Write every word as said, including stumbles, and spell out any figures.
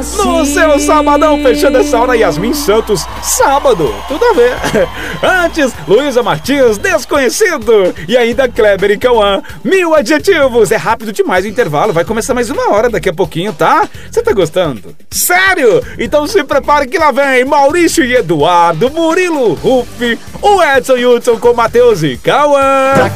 No seu sabadão, fechando essa hora, Yasmin Santos, sábado, tudo a ver. Antes, Luísa Martins, Desconhecido. E ainda Kleber e Cauã, Mil Adjetivos. É rápido demais o intervalo, vai começar mais uma hora daqui a pouquinho, tá? Você tá gostando? Sério? Então se prepare que lá vem Maurício e Eduardo, Murilo, Rufi, o Edson e Hudson com Matheus e Cauã.